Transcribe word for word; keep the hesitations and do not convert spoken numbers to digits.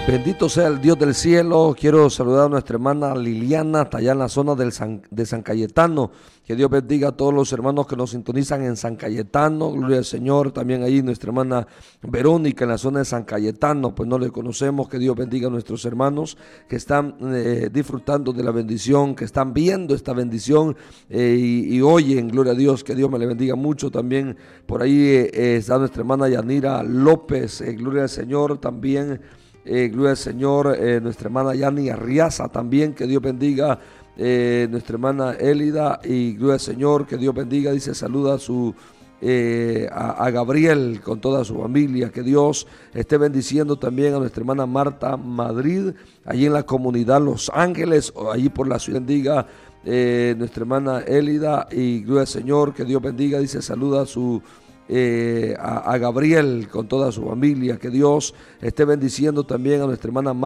Bendito sea el Dios del cielo. Quiero saludar a nuestra hermana Liliana, está allá en la zona del San, de San Cayetano. Que Dios bendiga a todos los hermanos que nos sintonizan en San Cayetano. Gloria al Señor. También ahí nuestra hermana Verónica en la zona de San Cayetano. Pues no le conocemos. Que Dios bendiga a nuestros hermanos que están eh, disfrutando de la bendición, que están viendo esta bendición eh, y, y oyen. Gloria a Dios. Que Dios me le bendiga mucho. También por ahí eh, está nuestra hermana Yanira López. Eh, gloria al Señor también. Eh, gloria al Señor, eh, nuestra hermana Yani Arriaza también, que Dios bendiga, eh, nuestra hermana Élida, y gloria al Señor, que Dios bendiga, dice, saluda a su eh, a, a Gabriel con toda su familia, que Dios esté bendiciendo también a nuestra hermana Marta Madrid, allí en la comunidad Los Ángeles, o allí por la ciudad, bendiga eh, nuestra hermana Élida, y gloria al Señor, que Dios bendiga, dice, saluda a su Eh, a, a Gabriel con toda su familia, que Dios esté bendiciendo también a nuestra hermana